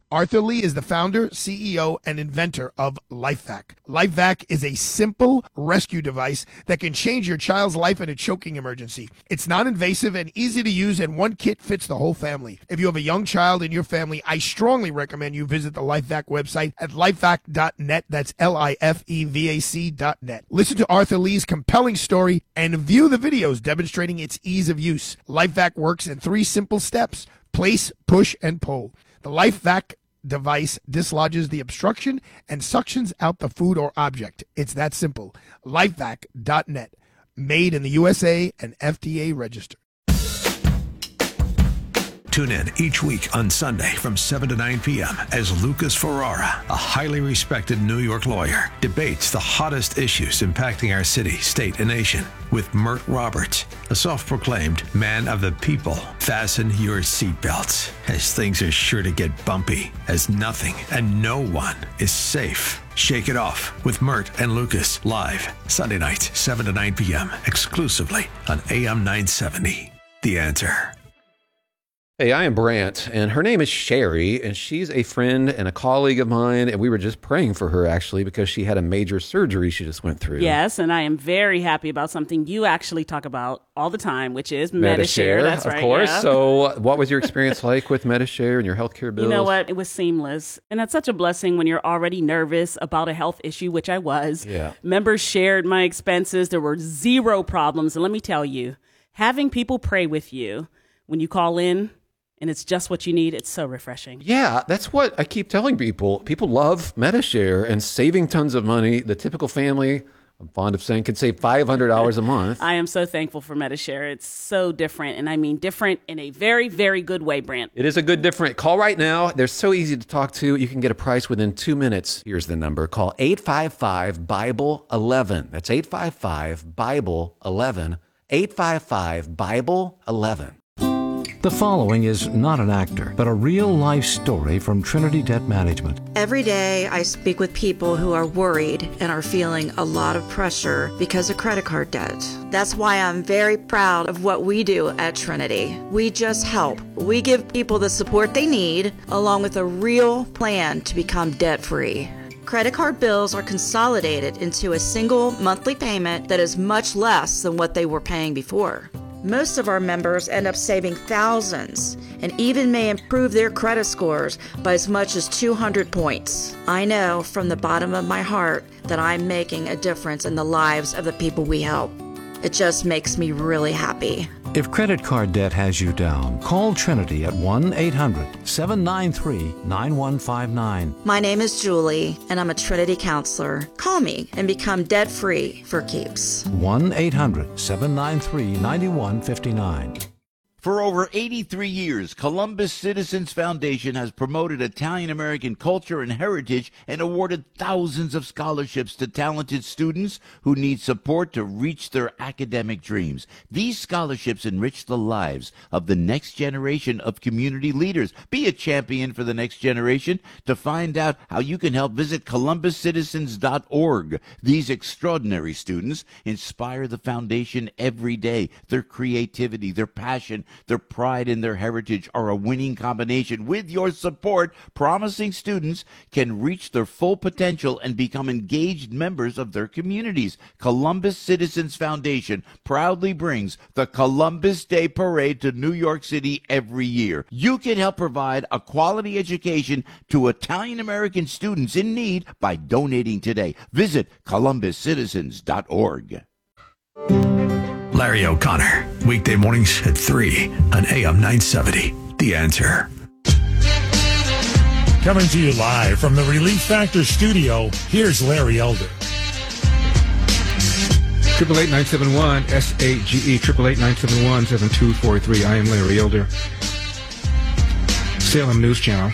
Arthur Lee is the founder, CEO, and inventor of LifeVac. LifeVac is a simple rescue device that can change your child's life in a choking emergency. It's non-invasive and easy to use, and one kit fits the whole family. If you have a young child in your family, I strongly recommend you visit the LifeVac website at lifevac.net. That's LIFEVAC.net. Listen to Arthur Lee's compelling story and view the videos demonstrating its ease of use. LifeVac works in 3 simple steps: place, push, and pull. The LifeVac device dislodges the obstruction and suctions out the food or object. It's that simple. Lifevac.net. Made in the USA and FDA registered. Tune in each week on Sunday from 7 to 9 p.m. as Lucas Ferrara, a highly respected New York lawyer, debates the hottest issues impacting our city, state, and nation with Mert Roberts, a self-proclaimed man of the people. Fasten your seatbelts, as things are sure to get bumpy, as nothing and no one is safe. Shake it off with Mert and Lucas, live Sunday nights, 7 to 9 p.m., exclusively on AM 970. The Answer. Hey, I am Brant, and her name is Sherry, and she's a friend and a colleague of mine, and we were just praying for her, actually, because she had a major surgery she just went through. Yes, and I am very happy about something you actually talk about all the time, which is Medi-Share. That's right, of course. Yeah. So what was your experience like with Medi-Share and your healthcare bills? You know what? It was seamless, and that's such a blessing when you're already nervous about a health issue, which I was. Yeah. Members shared my expenses. There were 0 problems, and let me tell you, having people pray with you when you call in, and it's just what you need, it's so refreshing. Yeah, that's what I keep telling people. People love Medi-Share and saving tons of money. The typical family, I'm fond of saying, could save $500 a month. I am so thankful for Medi-Share. It's so different, and I mean different in a very, very good way, Brant. It is a good different. Call right now. They're so easy to talk to. You can get a price within 2 minutes. Here's the number. Call 855-BIBLE-11. That's 855-BIBLE-11. 855-BIBLE-11. The following is not an actor, but a real-life story from Trinity Debt Management. Every day I speak with people who are worried and are feeling a lot of pressure because of credit card debt. That's why I'm very proud of what we do at Trinity. We just help. We give people the support they need, along with a real plan to become debt-free. Credit card bills are consolidated into a single monthly payment that is much less than what they were paying before. Most of our members end up saving thousands and even may improve their credit scores by as much as 200 points. I know from the bottom of my heart that I'm making a difference in the lives of the people we help. It just makes me really happy. If credit card debt has you down, call Trinity at 1-800-793-9159. My name is Julie, and I'm a Trinity counselor. Call me and become debt-free for keeps. 1-800-793-9159. For over 83 years, Columbus Citizens Foundation has promoted Italian-American culture and heritage and awarded thousands of scholarships to talented students who need support to reach their academic dreams. These scholarships enrich the lives of the next generation of community leaders. Be a champion for the next generation. To find out how you can help, visit columbuscitizens.org. These extraordinary students inspire the foundation every day. Their creativity, their passion, their pride in their heritage are a winning combination. With your support, promising students can reach their full potential and become engaged members of their communities. Columbus Citizens Foundation proudly brings the Columbus Day Parade to New York City every year. You can help provide a quality education to Italian-American students in need by donating today. Visit columbuscitizens.org. Larry O'Connor, weekday mornings at 3 on AM 970. The Answer. Coming to you live from the Relief Factor studio, here's Larry Elder. 888-971-SAGE, 888-971-7243. I am Larry Elder. Salem News Channel.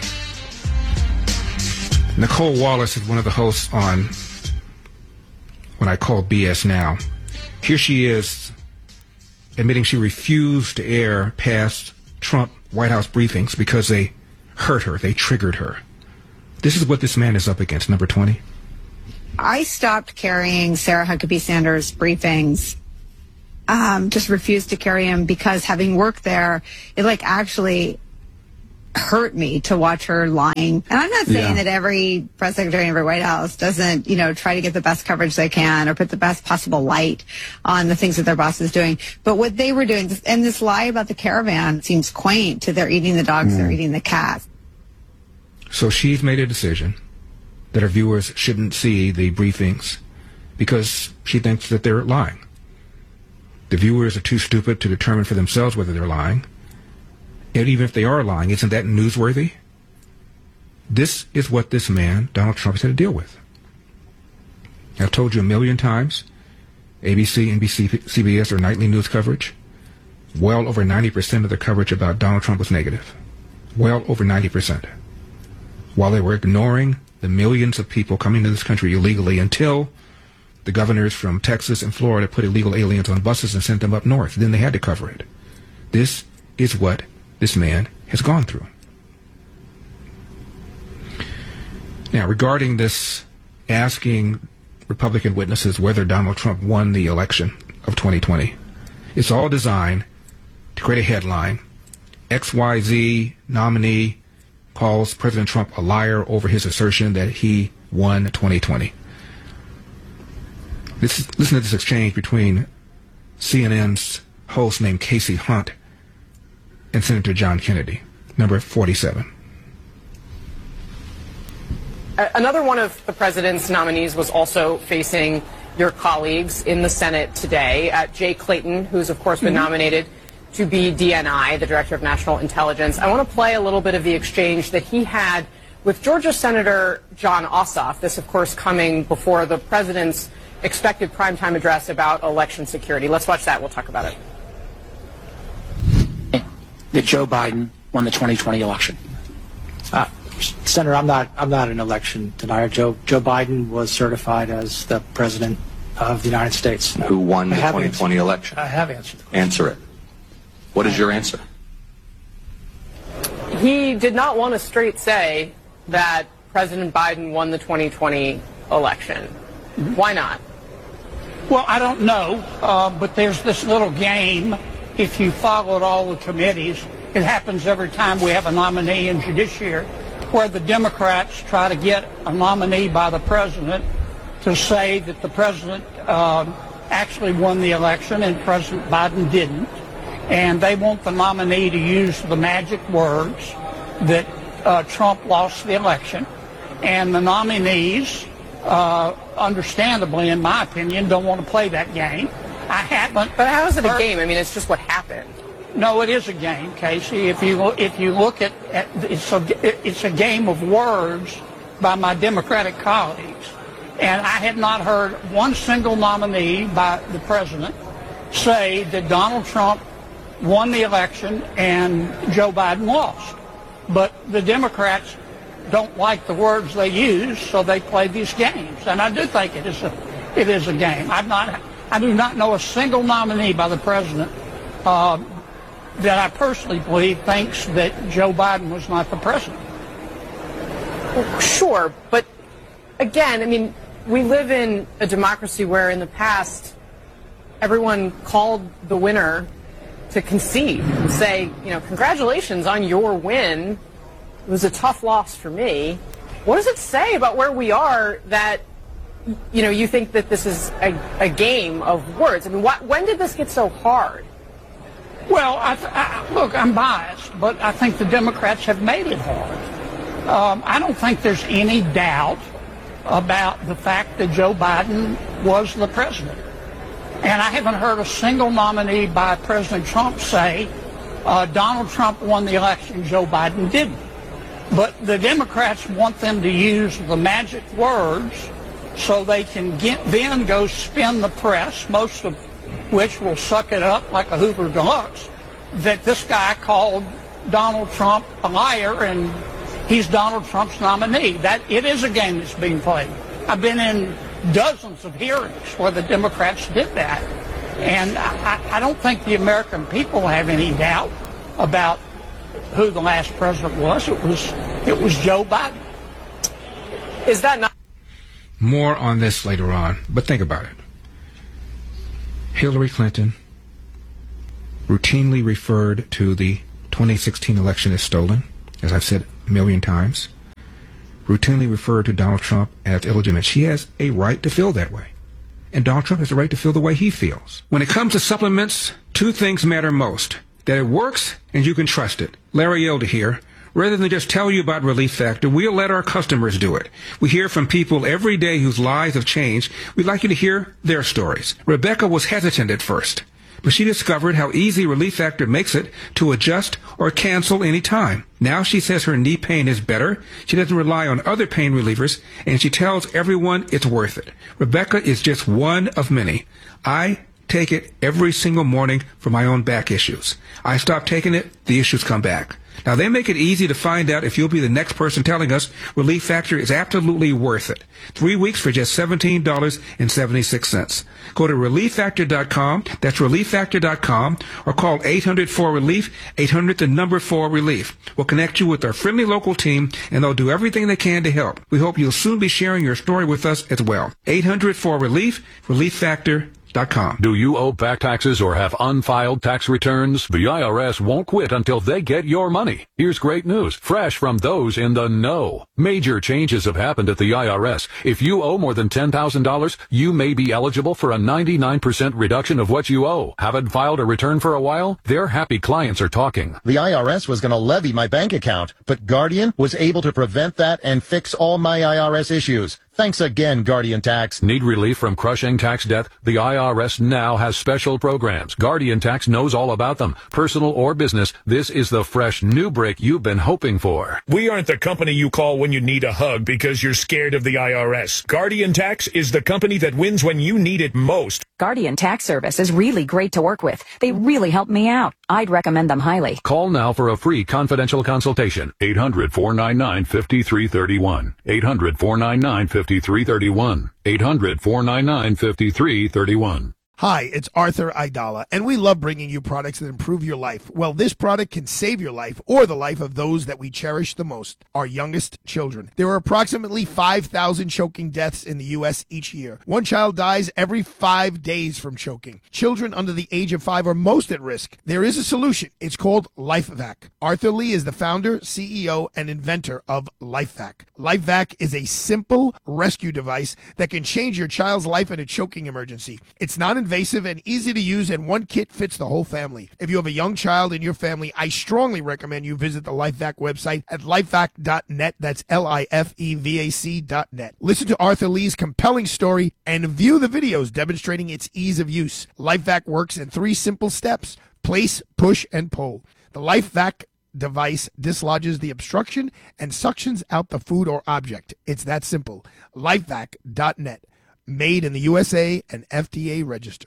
Nicole Wallace is one of the hosts on When I Call BS Now. Here she is, admitting she refused to air past Trump White House briefings because they hurt her, they triggered her. This is what this man is up against, number 20. I stopped carrying Sarah Huckabee Sanders' briefings, just refused to carry them because having worked there, it actually hurt me to watch her lying. And I'm not saying that every press secretary in every White House doesn't, try to get the best coverage they can or put the best possible light on the things that their boss is doing. But what they were doing, and this lie about the caravan seems quaint to they're eating the dogs, they're eating the cats. So she's made a decision that her viewers shouldn't see the briefings because she thinks that they're lying. The viewers are too stupid to determine for themselves whether they're lying. And even if they are lying, isn't that newsworthy? This is what this man, Donald Trump, has had to deal with. I've told you a million times, ABC, NBC, CBS, or nightly news coverage, well over 90% of the coverage about Donald Trump was negative. Well over 90%. While they were ignoring the millions of people coming to this country illegally until the governors from Texas and Florida put illegal aliens on buses and sent them up north. Then they had to cover it. This is what this man has gone through. Now, regarding this asking Republican witnesses whether Donald Trump won the election of 2020, it's all designed to create a headline. XYZ nominee calls President Trump a liar over his assertion that he won 2020. Listen to this exchange between CNN's host named Casey Hunt and Senator John Kennedy, number 47. Another one of the president's nominees was also facing your colleagues in the Senate today, Jay Clayton, who's of course been nominated to be DNI, the Director of National Intelligence. I want to play a little bit of the exchange that he had with Georgia Senator Jon Ossoff. This, of course, coming before the president's expected primetime address about election security. Let's watch that. We'll talk about it. That Joe Biden won the 2020 election. Senator, I'm not an election denier. Joe Biden was certified as the president of the United States. Who won the 2020 election? I have answered the question. Answer it. What is your answer? He did not want to straight say that President Biden won the 2020 election. Why not? Well, I don't know, but there's this little game. If you followed all the committees, it happens every time we have a nominee in judiciary where the Democrats try to get a nominee by the president to say that the president actually won the election and President Biden didn't. And they want the nominee to use the magic words that Trump lost the election. And the nominees, understandably, in my opinion, don't want to play that game. I haven't. But how is it a game? I mean, it's just what happened. No, it is a game, Casey. If you look at it's a game of words by my Democratic colleagues. And I have not heard one single nominee by the president say that Donald Trump won the election and Joe Biden lost. But the Democrats don't like the words they use, so they play these games. And I do think it is a game. I do not know a single nominee by the president that I personally believe thinks that Joe Biden was not the president. Well, sure, but again, I mean, we live in a democracy where in the past everyone called the winner to concede and say, congratulations on your win. It was a tough loss for me. What does it say about where we are that, you think that this is a game of words? I mean, when did this get so hard? Well, look, I'm biased, but I think the Democrats have made it hard. I don't think there's any doubt about the fact that Joe Biden was the president. And I haven't heard a single nominee by President Trump say Donald Trump won the election, Joe Biden didn't. But the Democrats want them to use the magic words so they can then go spin the press, most of which will suck it up like a Hoover Deluxe, that this guy called Donald Trump a liar and he's Donald Trump's nominee. That it is a game that's being played. I've been in dozens of hearings where the Democrats did that. And I don't think the American people have any doubt about who the last president was. It was Joe Biden. Is that not? More on this later on, but think about it. Hillary Clinton routinely referred to the 2016 election as stolen as I've said a million times, routinely refer to Donald Trump as illegitimate. She has a right to feel that way. And Donald Trump has a right to feel the way he feels. When it comes to supplements, two things matter most: that it works and you can trust it. Larry Elder here. Rather than just tell you about Relief Factor, we'll let our customers do it. We hear from people every day whose lives have changed. We'd like you to hear their stories. Rebecca was hesitant at first, but she discovered how easy Relief Factor makes it to adjust or cancel any time. Now she says her knee pain is better, she doesn't rely on other pain relievers, and she tells everyone it's worth it. Rebecca is just one of many. I take it every single morning for my own back issues. I stop taking it, the issues come back. Now, they make it easy to find out if you'll be the next person telling us Relief Factor is absolutely worth it. 3 weeks for just $17.76. Go to ReliefFactor.com, that's ReliefFactor.com, or call 800-4RELIEF, 800-4RELIEF. We'll connect you with our friendly local team, and they'll do everything they can to help. We hope you'll soon be sharing your story with us as well. 800-4RELIEF, ReliefFactor.com. Do you owe back taxes or have unfiled tax returns? The IRS won't quit until they get your money. Here's great news, fresh from those in the know. Major changes have happened at the IRS. If you owe more than $10,000, you may be eligible for a 99% reduction of what you owe. Haven't filed a return for a while? Their happy clients are talking. The IRS was going to levy my bank account, but Guardian was able to prevent that and fix all my IRS issues. Thanks again, Guardian Tax. Need relief from crushing tax debt? The IRS now has special programs. Guardian Tax knows all about them. Personal or business, this is the fresh new break you've been hoping for. We aren't the company you call when you need a hug because you're scared of the IRS. Guardian Tax is the company that wins when you need it most. Guardian Tax Service is really great to work with. They really help me out. I'd recommend them highly. Call now for a free confidential consultation. 800-499-5331. 800-499-5331. 800-499-5331. Hi, it's Arthur Aidala, and we love bringing you products that improve your life. Well, this product can save your life or the life of those that we cherish the most, our youngest children. There are approximately 5,000 choking deaths in the U.S. each year. One child dies every 5 days from choking. Children under the age of 5 are most at risk. There is a solution. It's called LifeVac. Arthur Lee is the founder, CEO, and inventor of LifeVac. LifeVac is a simple rescue device that can change your child's life in a choking emergency. It's not invasive and easy to use, and one kit fits the whole family. If you have a young child in your family, I strongly recommend you visit the LifeVac website at lifevac.net. That's LIFEVAC.net. Listen to Arthur Lee's compelling story and view the videos demonstrating its ease of use. LifeVac works in 3 simple steps: place, push, and pull. The LifeVac device dislodges the obstruction and suctions out the food or object. It's that simple. Lifevac.net. Made in the USA and FDA registered.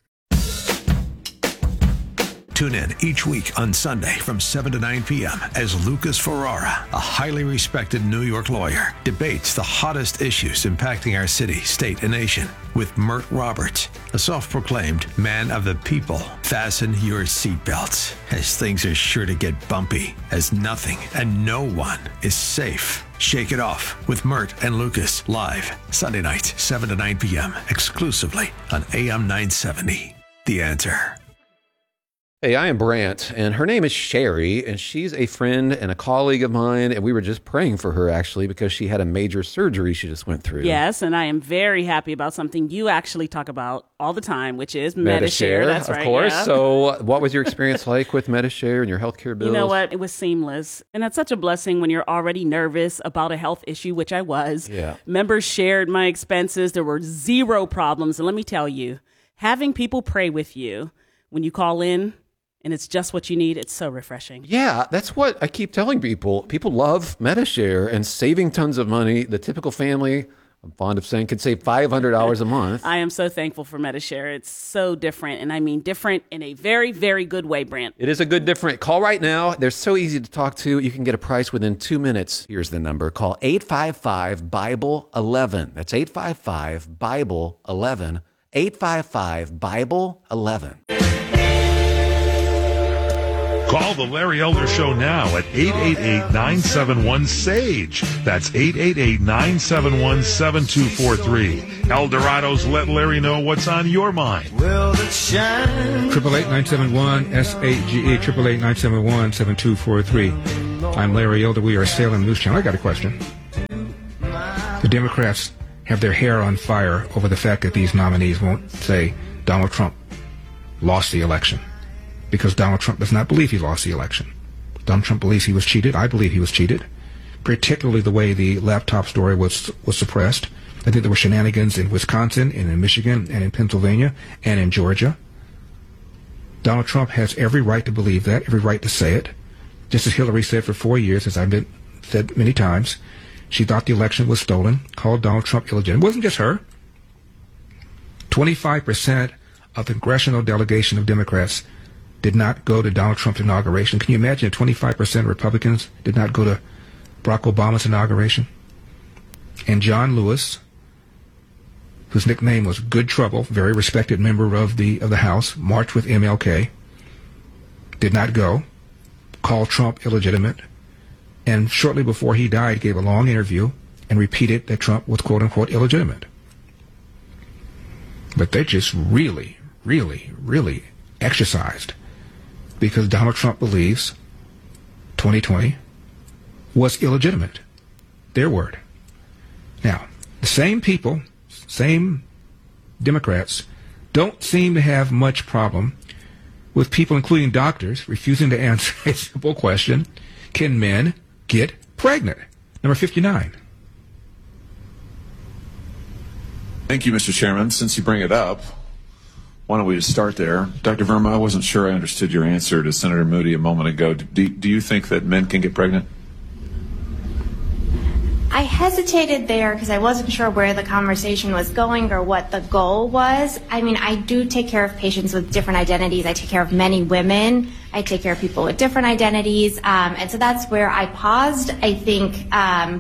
Tune in each week on Sunday from 7 to 9 p.m. as Lucas Ferrara, a highly respected New York lawyer, debates the hottest issues impacting our city, state, and nation with Mert Roberts, a self-proclaimed man of the people. Fasten your seatbelts, as things are sure to get bumpy, as nothing and no one is safe. Shake It Off with Mert and Lucas, live Sunday nights, 7 to 9 p.m., exclusively on AM 970. The Answer. Hey, I am Brant, and her name is Sherry, and she's a friend and a colleague of mine, and we were just praying for her, actually, because she had a major surgery she just went through. Yes, and I am very happy about something you actually talk about all the time, which is Medi-Share. That's right. Of course. Yeah. So what was your experience like with Medi-Share and your healthcare bills? You know what? It was seamless. And that's such a blessing when you're already nervous about a health issue, which I was. Yeah. Members shared my expenses. There were 0 problems. And let me tell you, having people pray with you when you call in, and it's just what you need, it's so refreshing. Yeah, that's what I keep telling people. People love Medi-Share and saving tons of money. The typical family, I'm fond of saying, could save $500 a month. I am so thankful for Medi-Share. It's so different, and I mean different in a very, very good way, Brant. It is a good different. Call right now. They're so easy to talk to. You can get a price within 2 minutes. Here's the number. Call 855-BIBLE-11. That's 855-BIBLE-11. 855-BIBLE-11. Call the Larry Elder Show now at 888-971-SAGE. That's 888-971-7243. El Dorado's Let Larry Know What's on Your Mind. 888-971-SAGE, 888-971-7243. I'm Larry Elder. We are Salem News Channel. I got a question. The Democrats have their hair on fire over the fact that these nominees won't say Donald Trump lost the election, because Donald Trump does not believe he lost the election. Donald Trump believes he was cheated. I believe he was cheated, particularly the way the laptop story was suppressed. I think there were shenanigans in Wisconsin and in Michigan and in Pennsylvania and in Georgia. Donald Trump has every right to believe that, every right to say it. Just as Hillary said for 4 years, as I've said many times, she thought the election was stolen, called Donald Trump illegitimate. It wasn't just her. 25% of the congressional delegation of Democrats did not go to Donald Trump's inauguration. Can you imagine if 25% of Republicans did not go to Barack Obama's inauguration? And John Lewis, whose nickname was Good Trouble, very respected member of the House, marched with MLK, did not go, called Trump illegitimate, and shortly before he died gave a long interview and repeated that Trump was quote-unquote illegitimate. But they just really, really, really exercised, because Donald Trump believes 2020 was illegitimate. Their word. Now, the same people, same Democrats, don't seem to have much problem with people, including doctors, refusing to answer a simple question: can men get pregnant? Number 59. Thank you, Mr. Chairman. Since you bring it up, why don't we just start there? Dr. Verma, I wasn't sure I understood your answer to Senator Moody a moment ago. Do you think that men can get pregnant? I hesitated there because I wasn't sure where the conversation was going or what the goal was. I mean, I do take care of patients with different identities. I take care of many women. I take care of people with different identities. And so that's where I paused. I think,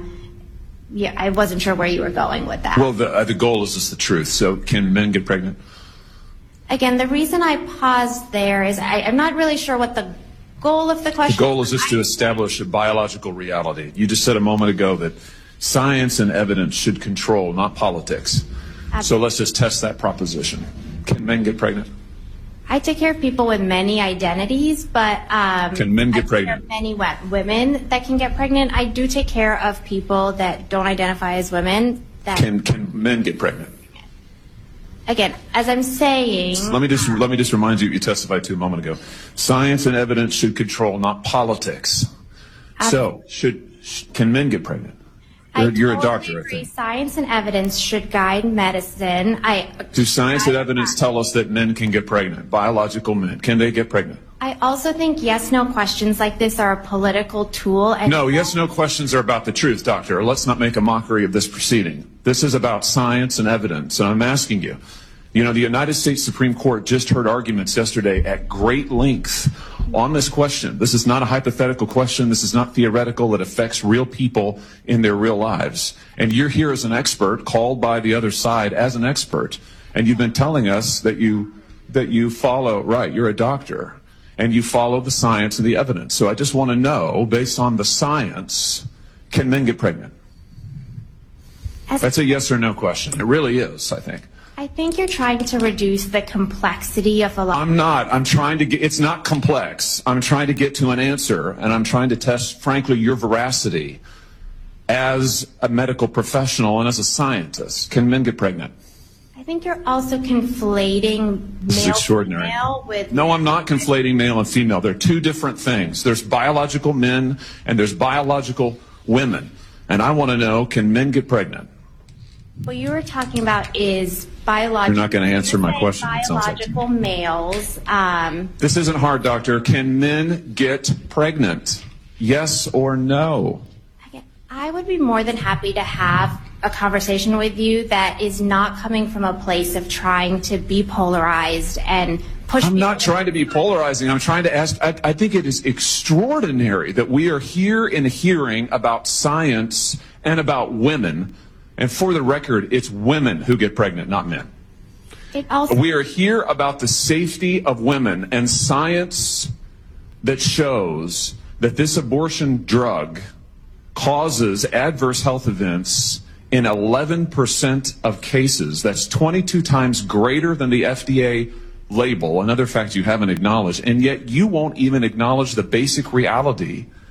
I wasn't sure where you were going with that. Well, the goal is just the truth. So can men get pregnant? Again, the reason I paused there is I'm not really sure what the goal of the question. The goal is just to establish a biological reality. You just said a moment ago that science and evidence should control, not politics. Absolutely. So let's just test that proposition. Can men get pregnant? I take care of people with many identities, but can men get pregnant? Many women that can get pregnant. I do take care of people that don't identify as women. That can men get pregnant? Again, as I'm saying, let me just remind you what you testified to a moment ago. Science and evidence should control, not politics. So can men get pregnant? You're a doctor, I think. Science and evidence should guide medicine. Do science and evidence tell us that men can get pregnant? Biological men, can they get pregnant? I also think yes/no questions like this are a political tool. And no, yes/no questions are about the truth, doctor. Let's not make a mockery of this proceeding. This is about science and evidence, and I'm asking you. You know, the United States Supreme Court just heard arguments yesterday at great length on this question. This is not a hypothetical question. This is not theoretical. It affects real people in their real lives. And you're here as an expert, called by the other side as an expert, and you've been telling us that you follow, right, you're a doctor, and you follow the science and the evidence. So I just want to know, based on the science, can men get pregnant? That's a yes or no question. It really is, I think. I think you're trying to reduce the complexity of a lot. I'm not. I'm trying to get, it's not complex. I'm trying to get to an answer, and I'm trying to test, frankly, your veracity as a medical professional and as a scientist. Can men get pregnant? I think you're also conflating male and female with... No, I'm not conflating male and female. They're two different things. There's biological men and there's biological women. And I want to know, can men get pregnant? What you were talking about is biological... You're not going to answer my question. Biological males. This isn't hard, doctor. Can men get pregnant? Yes or no? I would be more than happy to have a conversation with you that is not coming from a place of trying to be polarized and push... I'm not trying to be polarizing. I'm trying to ask... I think it is extraordinary that we are here in a hearing about science and about women. And for the record, it's women who get pregnant, not men. We are here about the safety of women and science that shows that this abortion drug causes adverse health events in 11% of cases. That's 22 times greater than the FDA label, another fact you haven't acknowledged. And yet you won't even acknowledge the basic reality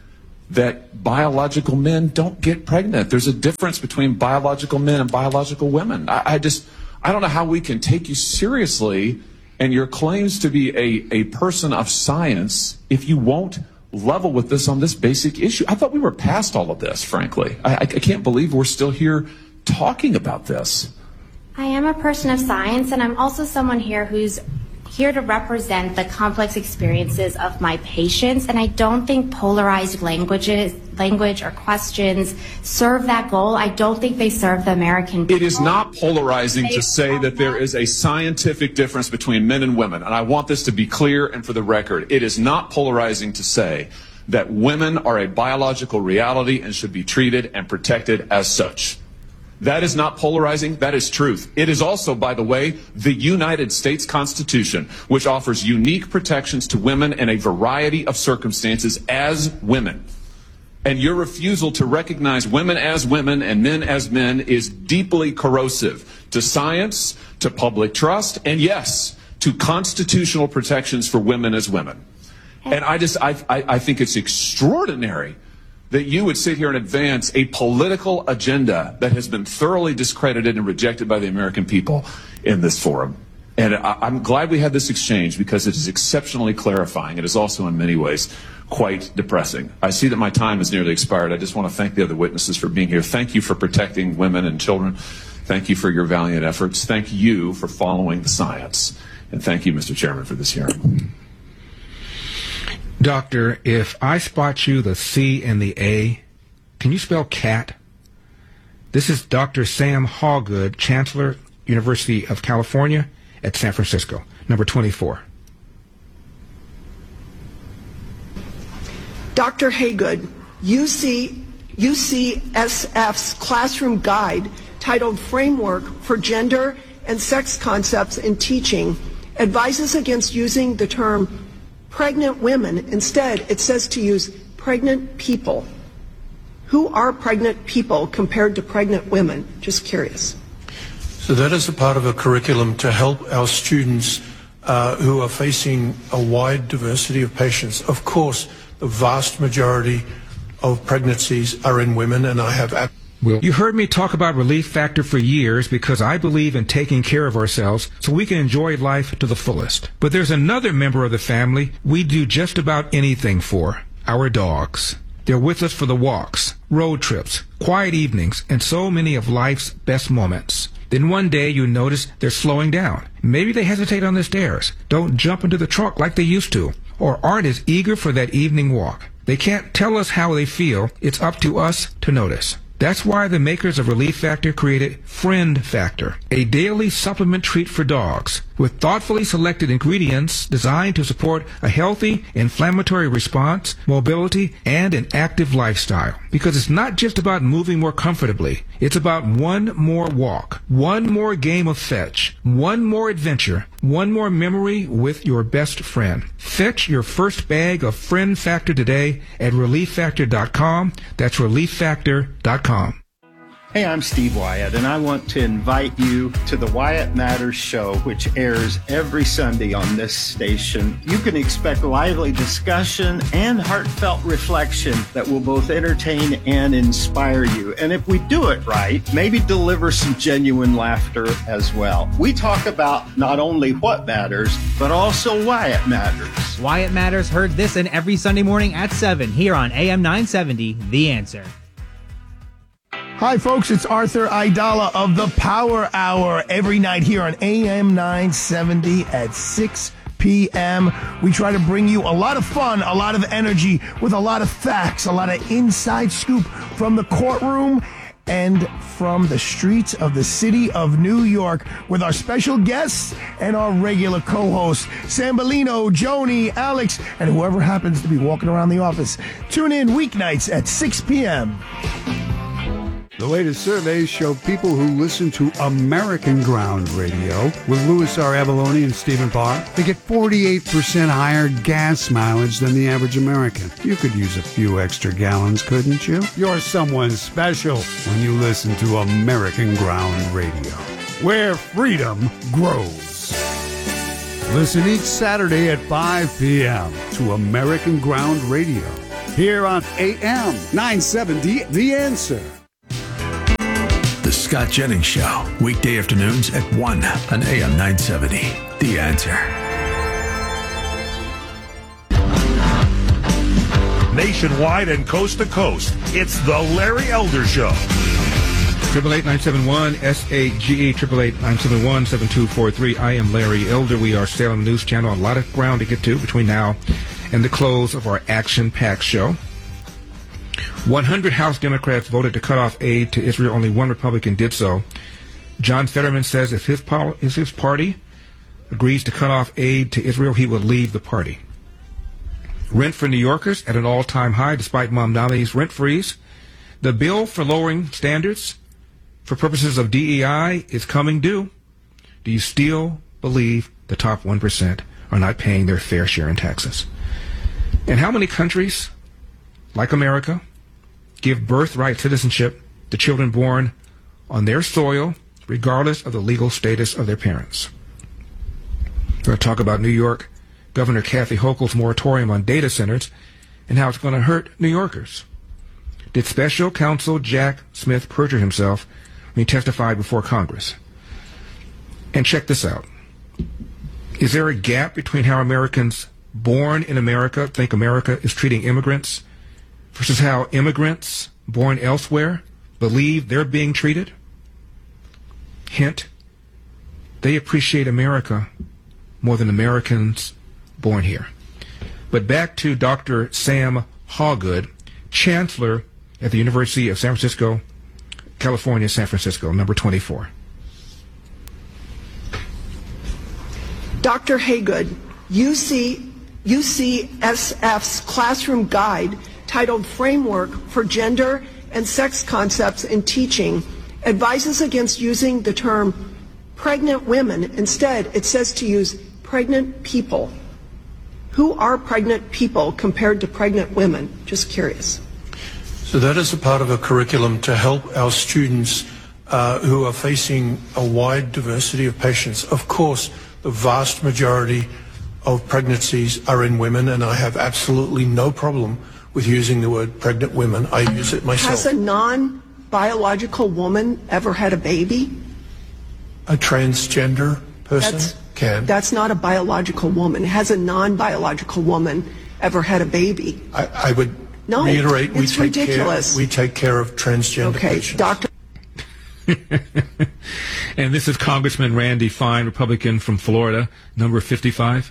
that biological men don't get pregnant. There's a difference between biological men and biological women. I don't know how we can take you seriously and your claims to be a person of science if you won't level with this on this basic issue. I thought we were past all of this, frankly. I can't believe we're still here talking about this. I am a person of science, and I'm also someone here who's here to represent the complex experiences of my patients, and I don't think polarized language or questions serve that goal. I don't think they serve the American people. It is not polarizing to say that there is a scientific difference between men and women, and I want this to be clear and for the record. It is not polarizing to say that women are a biological reality and should be treated and protected as such. That is not polarizing. That is truth. It is also, by the way, the United States Constitution, which offers unique protections to women in a variety of circumstances as women. And your refusal to recognize women as women and men as men is deeply corrosive to science, to public trust, and yes, to constitutional protections for women as women. And I think it's extraordinary that you would sit here and advance a political agenda that has been thoroughly discredited and rejected by the American people in this forum. And I'm glad we had this exchange because it is exceptionally clarifying. It is also in many ways quite depressing. I see that my time has nearly expired. I just want to thank the other witnesses for being here. Thank you for protecting women and children. Thank you for your valiant efforts. Thank you for following the science. And thank you, Mr. Chairman, for this hearing. Doctor, if I spot you the C and the A, can you spell cat? This is Dr. Sam Hawgood, Chancellor, University of California at San Francisco, number 24. Dr. Haygood, UCSF's classroom guide titled Framework for Gender and Sex Concepts in Teaching advises against using the term pregnant women. Instead, it says to use pregnant people. Who are pregnant people compared to pregnant women? Just curious. So that is a part of a curriculum to help our students who are facing a wide diversity of patients. Of course, the vast majority of pregnancies are in women, and I have... You heard me talk about Relief Factor for years because I believe in taking care of ourselves so we can enjoy life to the fullest. But there's another member of the family we do just about anything for, our dogs. They're with us for the walks, road trips, quiet evenings, and so many of life's best moments. Then one day you notice they're slowing down. Maybe they hesitate on the stairs, don't jump into the truck like they used to, or aren't as eager for that evening walk. They can't tell us how they feel. It's up to us to notice. That's why the makers of Relief Factor created Friend Factor, a daily supplement treat for dogs with thoughtfully selected ingredients designed to support a healthy inflammatory response, mobility, and an active lifestyle. Because it's not just about moving more comfortably. It's about one more walk, one more game of fetch, one more adventure, one more memory with your best friend. Fetch your first bag of Friend Factor today at ReliefFactor.com. That's ReliefFactor.com. Hey, I'm Steve Wyatt, and I want to invite you to the Wyatt Matters Show, which airs every Sunday on this station. You can expect lively discussion and heartfelt reflection that will both entertain and inspire you. And if we do it right, maybe deliver some genuine laughter as well. We talk about not only what matters, but also why it matters. Wyatt Matters heard this and every Sunday morning at 7 here on AM 970, The Answer. Hi, folks. It's Arthur Aidala of the Power Hour every night here on AM 970 at 6 p.m. We try to bring you a lot of fun, a lot of energy with a lot of facts, a lot of inside scoop from the courtroom and from the streets of the city of New York with our special guests and our regular co-hosts, Sambolino, Joni, Alex, and whoever happens to be walking around the office. Tune in weeknights at 6 p.m. The latest surveys show people who listen to American Ground Radio with Louis R. Avalone and Stephen Parr, they get 48% higher gas mileage than the average American. You could use a few extra gallons, couldn't you? You're someone special when you listen to American Ground Radio, where freedom grows. Listen each Saturday at 5 p.m. to American Ground Radio. here on AM 970, The Answer. The Scott Jennings Show, weekday afternoons at 1 on AM 970. The Answer. Nationwide and coast to coast, it's the Larry Elder Show. 888-971-SAGE, 888-971-7243. I am Larry Elder. We are still on the News Channel. A lot of ground to get to between now and the close of our action-packed show. 100 House Democrats voted to cut off aid to Israel. Only one Republican did so. John Fetterman says if his party agrees to cut off aid to Israel, he will leave the party. Rent for New Yorkers at an all-time high despite Mamdani's rent freeze. The bill for lowering standards for purposes of DEI is coming due. Do you still believe the top 1% are not paying their fair share in taxes? And how many countries, like America, give birthright citizenship to children born on their soil, regardless of the legal status of their parents? We're going to talk about New York Governor Kathy Hochul's moratorium on data centers and how it's going to hurt New Yorkers. Did Special Counsel Jack Smith perjure himself when he testified before Congress? And check this out. Is there a gap between how Americans born in America think America is treating immigrants versus how immigrants born elsewhere believe they're being treated? Hint, they appreciate America more than Americans born here. But back to Dr. Sam Hawgood, Chancellor at the University of San Francisco, California, San Francisco, number 24. Dr. Haygood, UCSF's classroom guide titled Framework for Gender and Sex Concepts in Teaching advises against using the term pregnant women. Instead, it says to use pregnant people. Who are pregnant people compared to pregnant women? Just curious. So that is a part of a curriculum to help our students who are facing a wide diversity of patients. Of course, the vast majority of pregnancies are in women, and I have absolutely no problem with using the word pregnant women. I use it myself. Has a non-biological woman ever had a baby? A transgender person can. That's not a biological woman. Has a non-biological woman ever had a baby? I would reiterate, it's ridiculous. We take care of transgender patients. Doctor. And this is Congressman Randy Fine, Republican from Florida, number 55.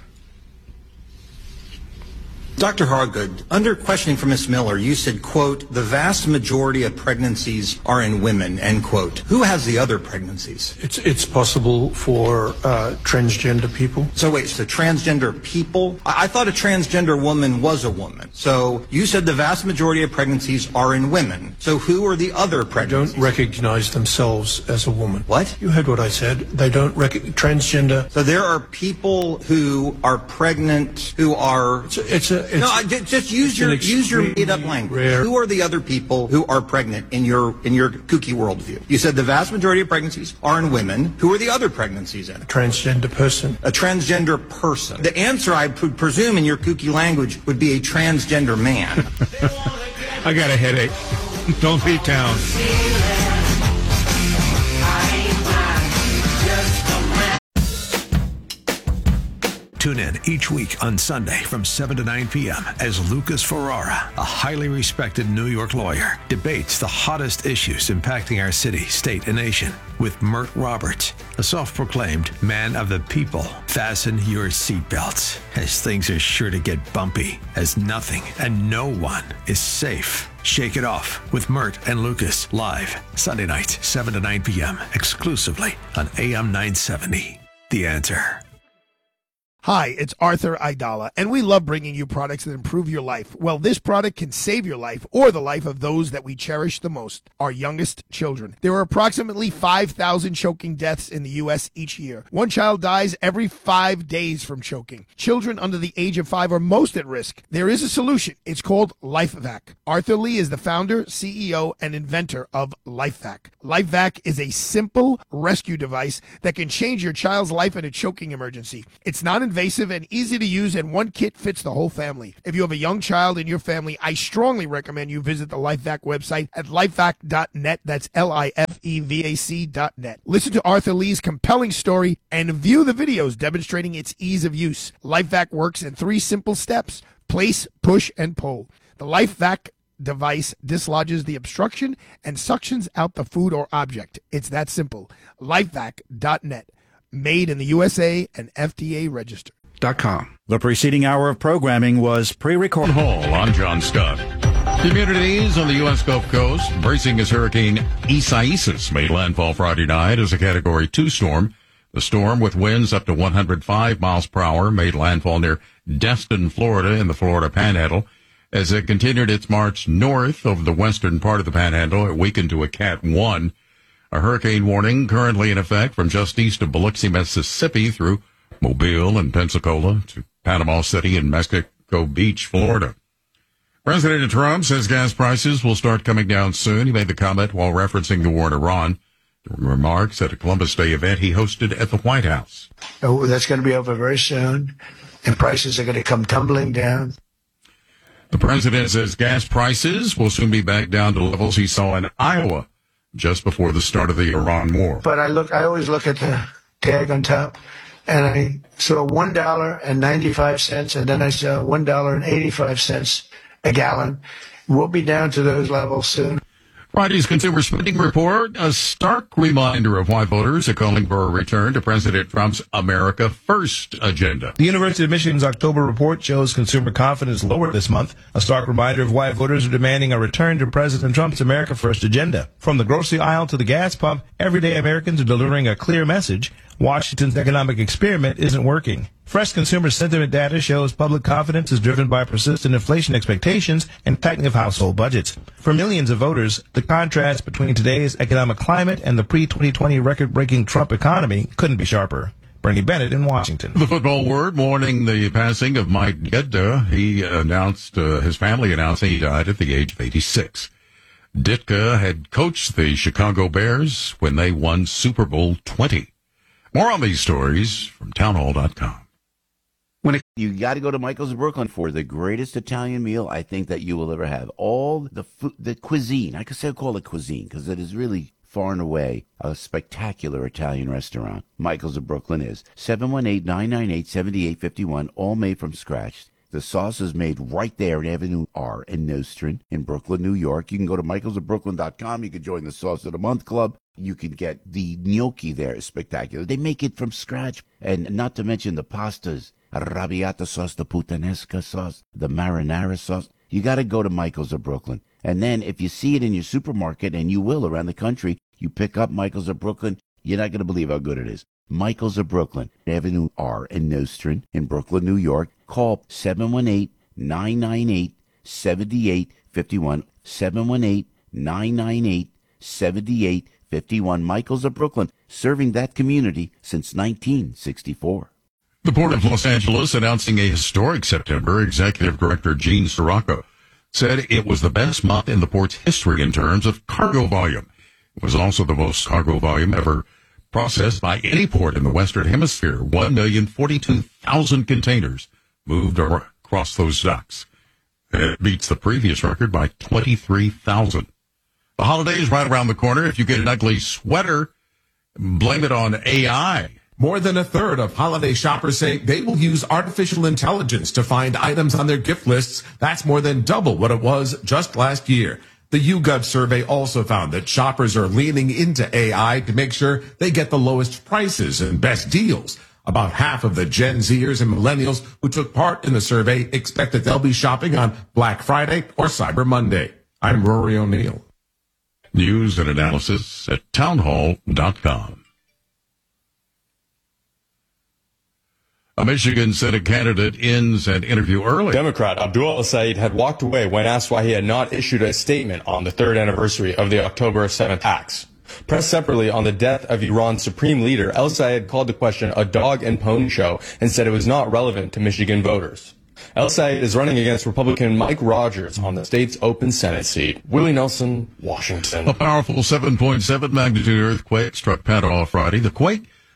Dr. Hawgood, under questioning from Ms. Miller, you said, quote, the vast majority of pregnancies are in women, end quote. Who has the other pregnancies? It's possible for transgender people. So wait, so transgender people? I thought a transgender woman was a woman. So you said the vast majority of pregnancies are in women. So who are the other pregnancies? They don't recognize themselves as a woman. What? You heard what I said. They don't transgender. So there are people who are pregnant who are... Just use your made-up language. Who are the other people who are pregnant in your kooky worldview? You said the vast majority of pregnancies are in women. Who are the other pregnancies in? A transgender person. A transgender person. The answer, I presume, in your kooky language, would be a transgender man. I got a headache. Don't leave town. Tune in each week on Sunday from 7 to 9 p.m. as Lucas Ferrara, a highly respected New York lawyer, debates the hottest issues impacting our city, state, and nation with Mert Roberts, a self-proclaimed man of the people. Fasten your seatbelts, as things are sure to get bumpy, as nothing and no one is safe. Shake It Off with Mert and Lucas, live Sunday nights, 7 to 9 p.m., exclusively on AM 970. The Answer. Hi, it's Arthur Aidala, and we love bringing you products that improve your life. Well, this product can save your life or the life of those that we cherish the most, our youngest children. There are approximately 5,000 choking deaths in the U.S. each year. One child dies every 5 days from choking. Children under the age of 5 are most at risk. There is a solution. It's called LifeVac. Arthur Lee is the founder, CEO, and inventor of LifeVac. LifeVac is a simple rescue device that can change your child's life in a choking emergency. It's not invasive. non-invasive and easy to use, and one kit fits the whole family. If you have a young child in your family, I strongly recommend you visit the LifeVac website at lifevac.net. That's LIFEVAC.net. Listen to Arthur Lee's compelling story and view the videos demonstrating its ease of use. LifeVac works in 3 simple steps: place, push, and pull. The LifeVac device dislodges the obstruction and suctions out the food or object. It's that simple. Lifevac.net. Made in the USA and FDA registered. .com. The preceding hour of programming was pre-recorded. I'm John Scott. Communities on the U.S. Gulf Coast bracing as Hurricane Isaias made landfall Friday night as a Category 2 storm. The storm, with winds up to 105 miles per hour, made landfall near Destin, Florida, in the Florida Panhandle. As it continued its march north over the western part of the Panhandle, it weakened to a Cat 1. A hurricane warning currently in effect from just east of Biloxi, Mississippi, through Mobile and Pensacola to Panama City and Mexico Beach, Florida. President Trump says gas prices will start coming down soon. He made the comment while referencing the war in Iran during remarks at a Columbus Day event he hosted at the White House. Oh, that's going to be over very soon, and prices are going to come tumbling down. The president says gas prices will soon be back down to levels he saw in Iowa just before the start of the Iran war. But I always look at the tag on top, and I saw $1.95, and then I saw $1.85 a gallon. We'll be down to those levels soon. Friday's Consumer Spending Report, a stark reminder of why voters are calling for a return to President Trump's America First agenda. The University of Michigan's October report shows consumer confidence lower this month, a stark reminder of why voters are demanding a return to President Trump's America First agenda. From the grocery aisle to the gas pump, everyday Americans are delivering a clear message: Washington's economic experiment isn't working. Fresh consumer sentiment data shows public confidence is driven by persistent inflation expectations and tightening of household budgets. For millions of voters, the contrast between today's economic climate and the pre-2020 record-breaking Trump economy couldn't be sharper. Bernie Bennett in Washington. The Football Word mourning the passing of Mike Ditka. He announced, his family announcing he died at the age of 86. Ditka had coached the Chicago Bears when they won Super Bowl 20. More on these stories from townhall.com. You got to go to Michael's of Brooklyn for the greatest Italian meal I think that you will ever have. All the food, the cuisine, I could say call it cuisine because it is really far and away a spectacular Italian restaurant. Michael's of Brooklyn is 718-998-7851, all made from scratch. The sauce is made right there in Avenue R in Nostrand in Brooklyn, New York. You can go to michaelsofbrooklyn.com. You can join the Sauce of the Month Club. You can get the gnocchi there. It's spectacular. They make it from scratch. And not to mention the pastas. Arrabbiata sauce, the puttanesca sauce, the marinara sauce. You got to go to Michael's of Brooklyn. And then if you see it in your supermarket, and you will around the country, you pick up Michael's of Brooklyn, you're not going to believe how good it is. Michael's of Brooklyn, Avenue R in Nostrand in Brooklyn, New York. Call 718-998-7851. 718-998-7851. Michael's of Brooklyn, serving that community since 1964. The Port of Los Angeles announcing a historic September. Executive Director Gene Sirocco said it was the best month in the port's history in terms of cargo volume. It was also the most cargo volume ever processed by any port in the Western Hemisphere. 1,042,000 containers moved across those docks. It beats the previous record by 23,000. The holiday is right around the corner. If you get an ugly sweater, blame it on AI. More than a third of holiday shoppers say they will use artificial intelligence to find items on their gift lists. That's more than double what it was just last year. The YouGov survey also found that shoppers are leaning into AI to make sure they get the lowest prices and best deals. About half of the Gen Zers and millennials who took part in the survey expect that they'll be shopping on Black Friday or Cyber Monday. I'm Rory O'Neill. News and analysis at townhall.com. A Michigan Senate candidate ends an interview early. Democrat Abdul El-Sayed had walked away when asked why he had not issued a statement on the third anniversary of the October 7th attacks. Pressed separately on the death of Iran's supreme leader, El-Sayed called the question a dog and pony show and said it was not relevant to Michigan voters. El-Sayed is running against Republican Mike Rogers on the state's open Senate seat. Willie Nelson, Washington. A powerful 7.7 magnitude earthquake struck Panama Friday. The quake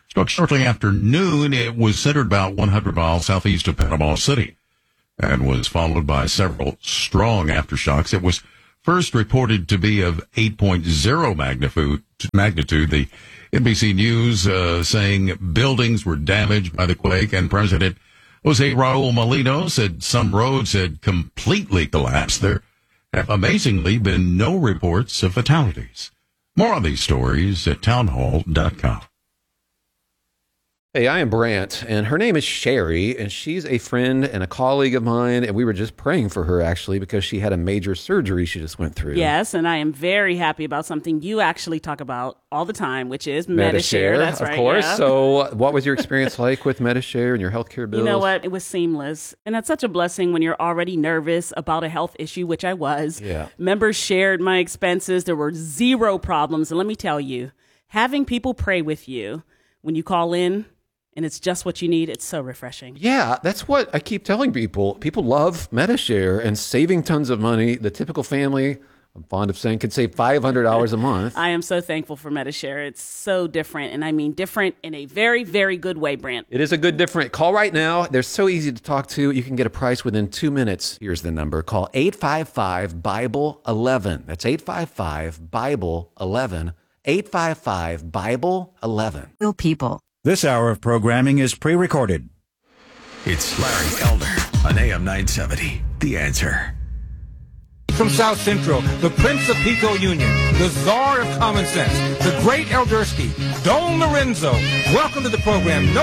Struck shortly after noon. It was centered about 100 miles southeast of Panama City and was followed by several strong aftershocks. It was first reported to be of 8.0 magnitude. The NBC News saying buildings were damaged by the quake, and President Jose Raul Molino said some roads had completely collapsed. There have amazingly been no reports of fatalities. More on these stories at townhall.com. Hey, I am Brant, and her name is Sherry, and she's a friend and a colleague of mine, and we were just praying for her, actually, because she had a major surgery she just went through. Yes, and I am very happy about something you actually talk about all the time, which is Medi-Share. That's right. Of course. Yeah. So what was your experience like with Medi-Share and your healthcare bills? You know what? It was seamless, and that's such a blessing when you're already nervous about a health issue, which I was. Yeah. Members shared my expenses. There were zero problems, and let me tell you, having people pray with you when you call in, and it's just what you need, it's so refreshing. Yeah, that's what I keep telling people. People love Medi-Share and saving tons of money. The typical family, I'm fond of saying, could save $500 a month. I am so thankful for Medi-Share. It's so different, and I mean different in a very, very good way, Brant. It is a good different. Call right now. They're so easy to talk to. You can get a price within 2 minutes. Here's the number. Call 855-BIBLE-11. That's 855-BIBLE-11. 855-BIBLE-11. Real people. This hour of programming is pre-recorded. It's Larry Elder on AM 970. The Answer. From South Central, the Prince of Pico Union, the Czar of Common Sense, the great Eldersky, Don Lorenzo. Welcome to the program.